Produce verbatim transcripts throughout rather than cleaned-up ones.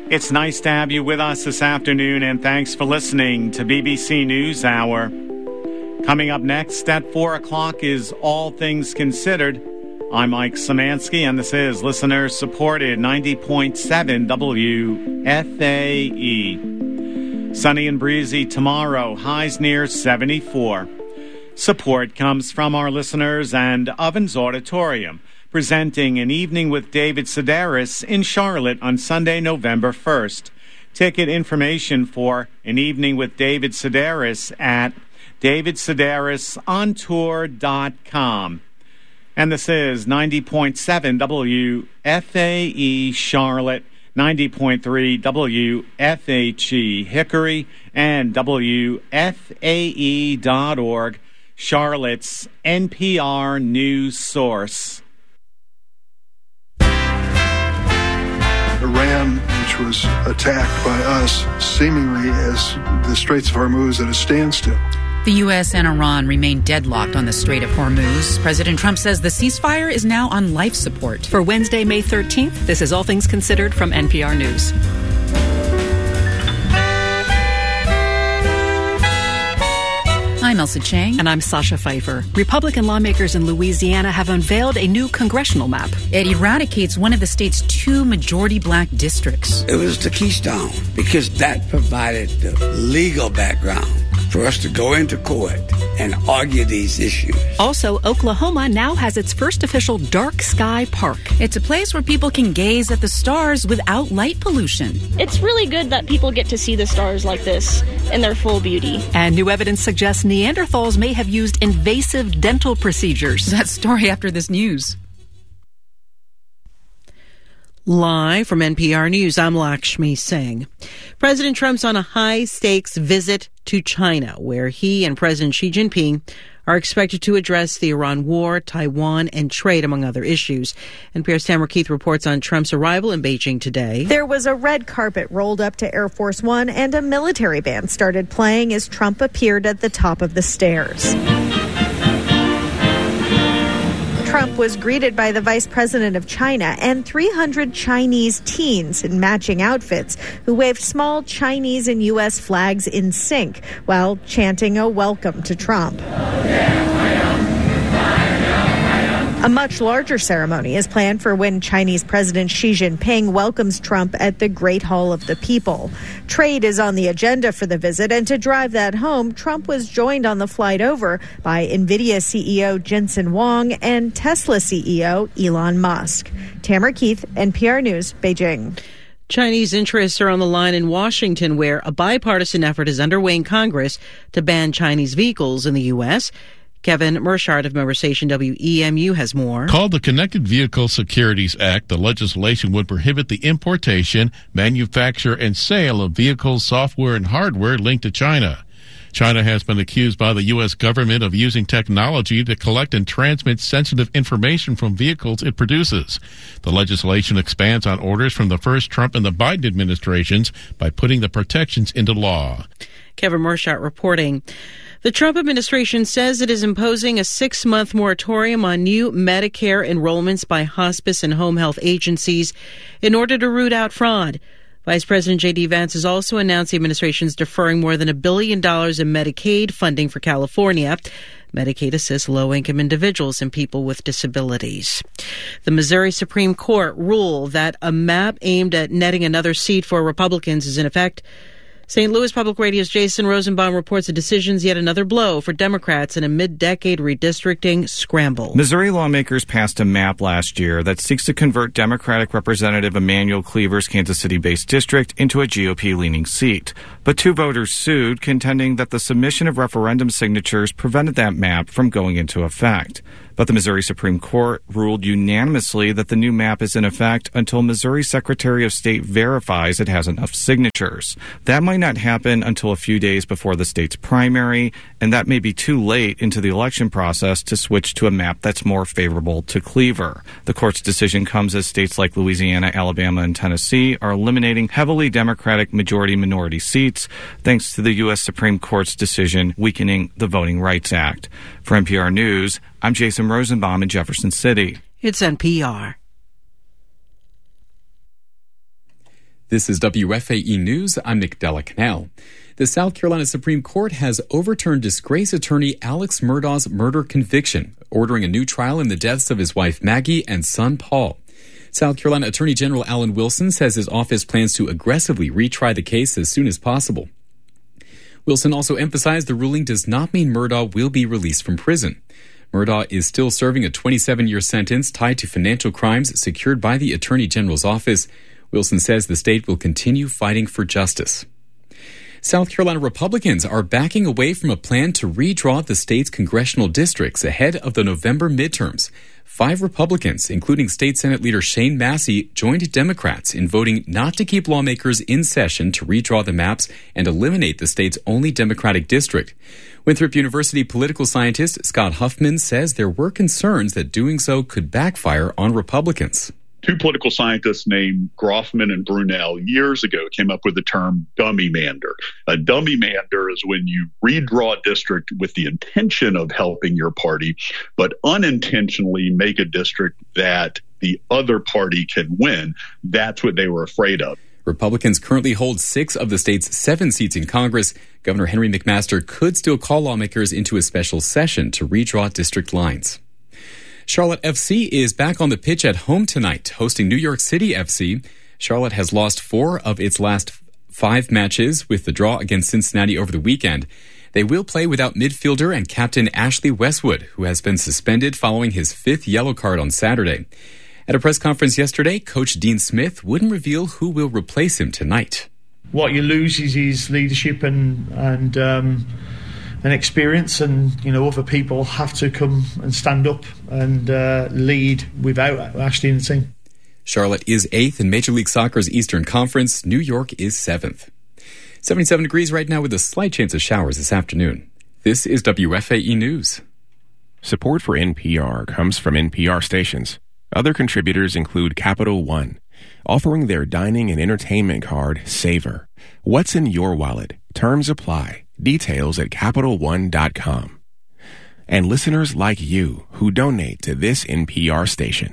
It's nice to have you with us this afternoon, and thanks for listening to B B C NewsHour. Coming up next at four o'clock is All Things Considered. I'm Mike Szymanski, and this is listener-supported ninety point seven W F A E. Sunny and breezy tomorrow, highs near seventy-four. Support comes from our listeners and Ovens Auditorium, presenting An Evening with David Sedaris in Charlotte on Sunday, November first. Ticket information for An Evening with David Sedaris at david sedaris on tour dot com. And this is ninety point seven W F A E Charlotte, ninety point three W F H E Hickory, and W F A E dot org, Charlotte's N P R news source. Iran, which was attacked by us, seemingly as the Straits of Hormuz at a standstill. The U S and Iran remain deadlocked on the Strait of Hormuz. President Trump says the ceasefire is now on life support. For Wednesday, May thirteenth, this is All Things Considered from N P R News. I'm Elsa Chang. And I'm Sasha Pfeiffer. Republican lawmakers in Louisiana have unveiled a new congressional map. It eradicates one of the state's two majority black districts. It was the keystone because that provided the legal background for us to go into court and argue these issues. Also, Oklahoma now has its first official dark sky park. It's a place where people can gaze at the stars without light pollution. It's really good that people get to see the stars like this in their full beauty. And new evidence suggests Neanderthals may have used invasive dental procedures. That story after this news. Live from N P R News, I'm Lakshmi Singh. President Trump's on a high-stakes visit to China, where he and President Xi Jinping are expected to address the Iran war, Taiwan, and trade, among other issues. N P R's Tamara Keith reports on Trump's arrival in Beijing today. There was a red carpet rolled up to Air Force One, and a military band started playing as Trump appeared at the top of the stairs. Trump was greeted by the vice president of China and three hundred Chinese teens in matching outfits who waved small Chinese and U S flags in sync while chanting a welcome to Trump. A much larger ceremony is planned for when Chinese President Xi Jinping welcomes Trump at the Great Hall of the People. Trade is on the agenda for the visit, and to drive that home, Trump was joined on the flight over by NVIDIA C E O Jensen Huang and Tesla C E O Elon Musk. Tamara Keith, N P R News, Beijing. Chinese interests are on the line in Washington, where a bipartisan effort is underway in Congress to ban Chinese vehicles in the U S Kevin Mershart of member station W E M U has more. Called the Connected Vehicle Securities Act, the legislation would prohibit the importation, manufacture, and sale of vehicles, software, and hardware linked to China. China has been accused by the U S government of using technology to collect and transmit sensitive information from vehicles it produces. The legislation expands on orders from the first Trump and the Biden administrations by putting the protections into law. Kevin Mershart reporting. The Trump administration says it is imposing a six-month moratorium on new Medicare enrollments by hospice and home health agencies in order to root out fraud. Vice President J D. Vance has also announced the administration is deferring more than a billion dollars in Medicaid funding for California. Medicaid assists low-income individuals and people with disabilities. The Missouri Supreme Court ruled that a map aimed at netting another seat for Republicans is in effect. Saint Louis Public Radio's Jason Rosenbaum reports the decision's yet another blow for Democrats in a mid-decade redistricting scramble. Missouri lawmakers passed a map last year that seeks to convert Democratic Representative Emanuel Cleaver's Kansas City-based district into a G O P-leaning seat. But two voters sued, contending that the submission of referendum signatures prevented that map from going into effect. But the Missouri Supreme Court ruled unanimously that the new map is in effect until Missouri Secretary of State verifies it has enough signatures. That might not happen until a few days before the state's primary, and that may be too late into the election process to switch to a map that's more favorable to Cleaver. The court's decision comes as states like Louisiana, Alabama, and Tennessee are eliminating heavily Democratic majority-minority seats, thanks to the U S Supreme Court's decision weakening the Voting Rights Act. For N P R News, I'm Jason Rosenbaum in Jefferson City. It's N P R. This is W F A E News. I'm Nick Della Canal. The South Carolina Supreme Court has overturned disgraced attorney Alex Murdaugh's murder conviction, ordering a new trial in the deaths of his wife Maggie and son Paul. South Carolina Attorney General Alan Wilson says his office plans to aggressively retry the case as soon as possible. Wilson also emphasized the ruling does not mean Murdaugh will be released from prison. Murdaugh is still serving a twenty-seven-year sentence tied to financial crimes secured by the Attorney General's office. Wilson says the state will continue fighting for justice. South Carolina Republicans are backing away from a plan to redraw the state's congressional districts ahead of the November midterms. Five Republicans, including State Senate Leader Shane Massey, joined Democrats in voting not to keep lawmakers in session to redraw the maps and eliminate the state's only Democratic district. Winthrop University political scientist Scott Huffman says there were concerns that doing so could backfire on Republicans. Two political scientists named Groffman and Brunel years ago came up with the term dummy-mander. A dummy-mander is when you redraw a district with the intention of helping your party, but unintentionally make a district that the other party can win. That's what they were afraid of. Republicans currently hold six of the state's seven seats in Congress. Governor Henry McMaster could still call lawmakers into a special session to redraw district lines. Charlotte F C is back on the pitch at home tonight, hosting New York City F C. Charlotte has lost four of its last five matches with the draw against Cincinnati over the weekend. They will play without midfielder and captain Ashley Westwood, who has been suspended following his fifth yellow card on Saturday. At a press conference yesterday, Coach Dean Smith wouldn't reveal who will replace him tonight. What you lose is his leadership and and um and experience, and you know other people have to come and stand up and uh, lead without Ashley in the team. Charlotte is eighth in Major League Soccer's Eastern Conference. New York is seventh. seventy-seven degrees right now with a slight chance of showers this afternoon. This is W F A E News. Support for N P R comes from N P R stations. Other contributors include Capital One, offering their dining and entertainment card, Savor. What's in your wallet? Terms apply. Details at Capital One dot com. And listeners like you who donate to this N P R station.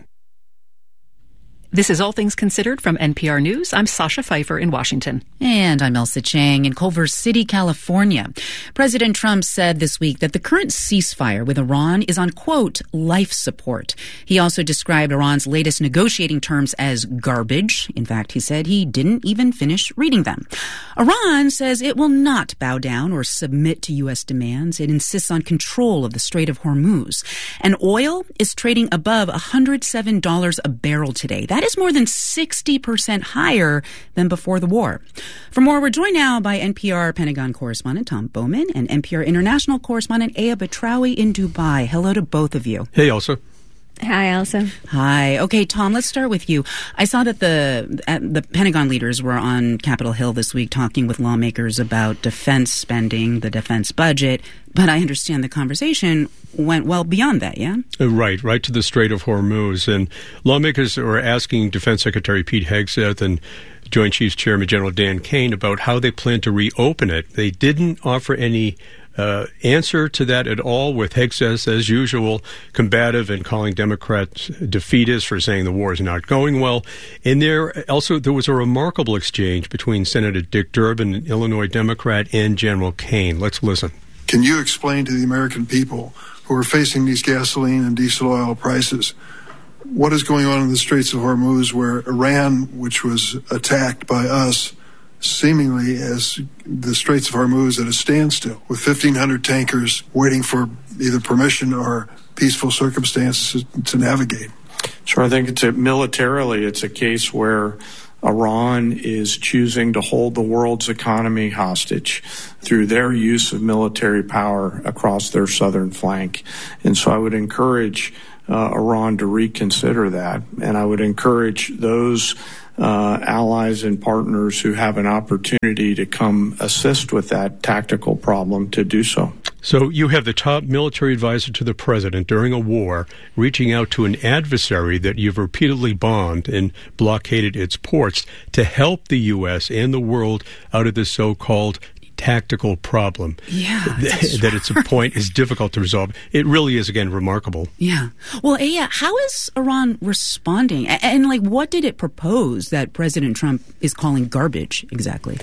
This is All Things Considered from N P R News. I'm Sasha Pfeiffer in Washington. And I'm Elsa Chang in Culver City, California. President Trump said this week that the current ceasefire with Iran is on, quote, life support. He also described Iran's latest negotiating terms as garbage. In fact, he said he didn't even finish reading them. Iran says it will not bow down or submit to U S demands. It insists on control of the Strait of Hormuz. And oil is trading above one hundred seven dollars a barrel today. That is more than sixty percent higher than before the war. For more, we're joined now by N P R Pentagon correspondent Tom Bowman and N P R international correspondent Aya Batrawi in Dubai. Hello to both of you. Hey, Elsa. Hi, Elsa. Hi. Okay, Tom, let's start with you. I saw that the uh, the Pentagon leaders were on Capitol Hill this week talking with lawmakers about defense spending, the defense budget, but I understand the conversation went well beyond that, yeah? Right, right to the Strait of Hormuz. And lawmakers are asking Defense Secretary Pete Hegseth and Joint Chiefs Chairman General Dan Kane about how they plan to reopen it. They didn't offer any Uh, answer to that at all, with Hegseth, as usual, combative and calling Democrats defeatists for saying the war is not going well. And there also there was a remarkable exchange between Senator Dick Durbin, an Illinois Democrat, and General Kane. Let's listen. Can you explain to the American people who are facing these gasoline and diesel oil prices what is going on in the Straits of Hormuz, where Iran, which was attacked by us, seemingly as the Straits of Hormuz at a standstill, with fifteen hundred tankers waiting for either permission or peaceful circumstances to navigate? Sure, I think it's a, militarily, it's a case where Iran is choosing to hold the world's economy hostage through their use of military power across their southern flank. And so I would encourage uh, Iran to reconsider that. And I would encourage those Uh, allies and partners who have an opportunity to come assist with that tactical problem to do so. So you have the top military advisor to the president during a war reaching out to an adversary that you've repeatedly bombed and blockaded its ports to help the U S and the world out of this so-called tactical problem. Yeah. Th- that it's a point is difficult to resolve. It really is, again, remarkable. Yeah. Well, Aya, how is Iran responding? And, and, like, what did it propose that President Trump is calling garbage exactly?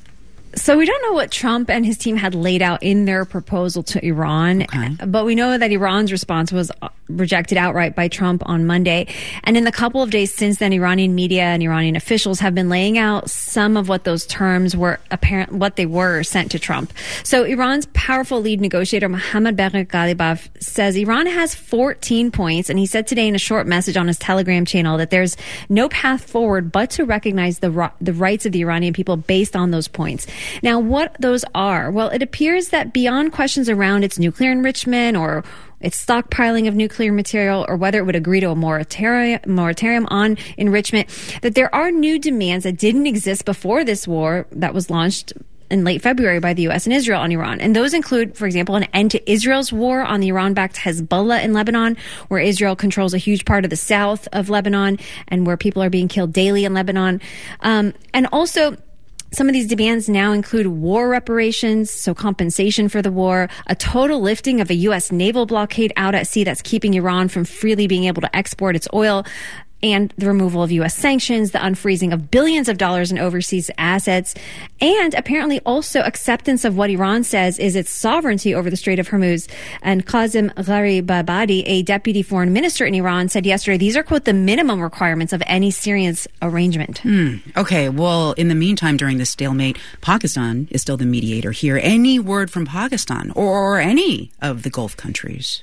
So we don't know what Trump and his team had laid out in their proposal to Iran, okay. but we know that Iran's response was rejected outright by Trump on Monday. And in the couple of days since then, Iranian media and Iranian officials have been laying out some of what those terms were, apparent, what they were sent to Trump. So Iran's powerful lead negotiator, Mohammad Bagher Ghalibaf, says Iran has fourteen points. And he said today in a short message on his Telegram channel that there's no path forward but to recognize the, the rights of the Iranian people based on those points. Now, what those are? Well, it appears that beyond questions around its nuclear enrichment or its stockpiling of nuclear material or whether it would agree to a moratorium, moratorium on enrichment, that there are new demands that didn't exist before this war that was launched in late February by the U S and Israel on Iran. And those include, for example, an end to Israel's war on the Iran-backed Hezbollah in Lebanon, where Israel controls a huge part of the south of Lebanon and where people are being killed daily in Lebanon. Um, and also, some of these demands now include war reparations, so compensation for the war, a total lifting of a U S naval blockade out at sea that's keeping Iran from freely being able to export its oil, and the removal of U S sanctions, the unfreezing of billions of dollars in overseas assets, and apparently also acceptance of what Iran says is its sovereignty over the Strait of Hormuz. And Qasem Gharibabadi, a deputy foreign minister in Iran, said yesterday these are, quote, the minimum requirements of any serious arrangement. Hmm. Okay, well, in the meantime, during this stalemate, Pakistan is still the mediator here. Any word from Pakistan or any of the Gulf countries?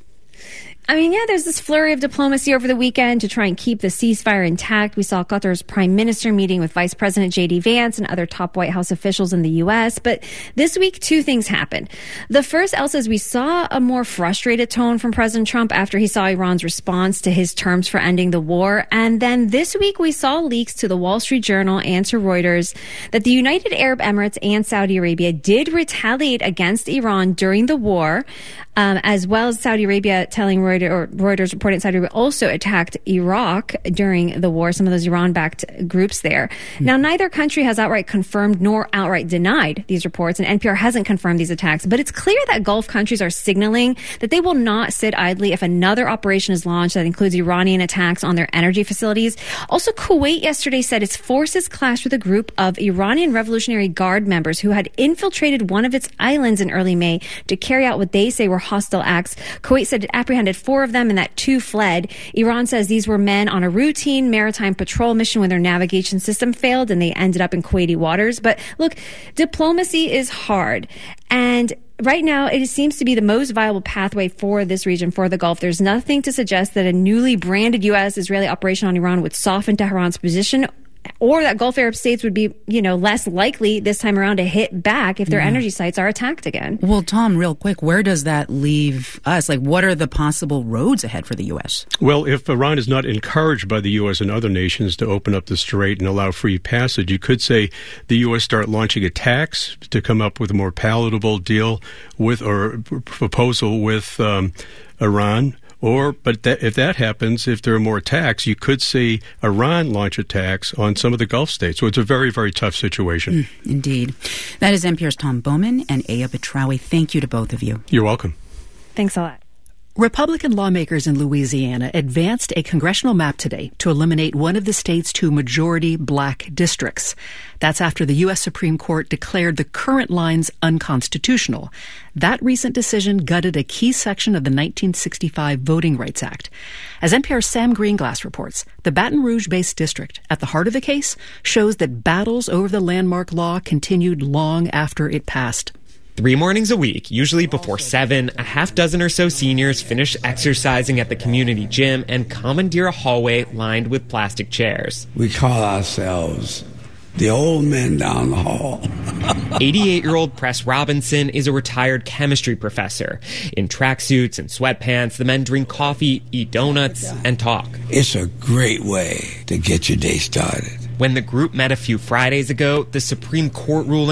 I mean, yeah, there's this flurry of diplomacy over the weekend to try and keep the ceasefire intact. We saw Qatar's prime minister meeting with Vice President J D Vance and other top White House officials in the U S. But this week, two things happened. The first, Elsa, is we saw a more frustrated tone from President Trump after he saw Iran's response to his terms for ending the war. And then this week, we saw leaks to the Wall Street Journal and to Reuters that the United Arab Emirates and Saudi Arabia did retaliate against Iran during the war, um, as well as Saudi Arabia telling Reuters Or Reuters reporting Saudi Arabia also attacked Iraq during the war, some of those Iran-backed groups there. Mm-hmm. Now, neither country has outright confirmed nor outright denied these reports, and N P R hasn't confirmed these attacks. But it's clear that Gulf countries are signaling that they will not sit idly if another operation is launched that includes Iranian attacks on their energy facilities. Also, Kuwait yesterday said its forces clashed with a group of Iranian Revolutionary Guard members who had infiltrated one of its islands in early May to carry out what they say were hostile acts. Kuwait said it apprehended four of them and that two fled. Iran says these were men on a routine maritime patrol mission when their navigation system failed and they ended up in Kuwaiti waters. But look, diplomacy is hard. And right now, it seems to be the most viable pathway for this region, for the Gulf. There's nothing to suggest that a newly branded U S-Israeli operation on Iran would soften Tehran's position, or that Gulf Arab states would be, you know, less likely this time around to hit back if their yeah. energy sites are attacked again. Well, Tom, real quick, where does that leave us? Like, what are the possible roads ahead for the U S? Well, if Iran is not encouraged by the U S and other nations to open up the strait and allow free passage, you could say the U S start launching attacks to come up with a more palatable deal with or proposal with um, Iran. Or, but that, if that happens, if there are more attacks, you could see Iran launch attacks on some of the Gulf states. So it's a very, very tough situation. Mm, indeed. That is N P R's Tom Bowman and Aya Betrawi. Thank you to both of you. You're welcome. Thanks a lot. Republican lawmakers in Louisiana advanced a congressional map today to eliminate one of the state's two majority black districts. That's after the U S Supreme Court declared the current lines unconstitutional. That recent decision gutted a key section of the nineteen sixty-five Voting Rights Act. As N P R's Sam Greenglass reports, the Baton Rouge-based district at the heart of the case shows that battles over the landmark law continued long after it passed. Three mornings a week, usually before seven, a half dozen or so seniors finish exercising at the community gym and commandeer a hallway lined with plastic chairs. We call ourselves the old men down the hall. eighty-eight-year-old Press Robinson is a retired chemistry professor. In tracksuits and sweatpants, the men drink coffee, eat donuts, and talk. It's a great way to get your day started. When the group met a few Fridays ago, the Supreme Court ruling